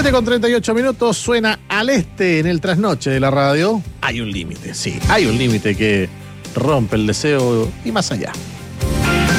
7:38 suena Al Este en el trasnoche de la radio. Hay un límite, sí, hay un límite que rompe el deseo y más allá.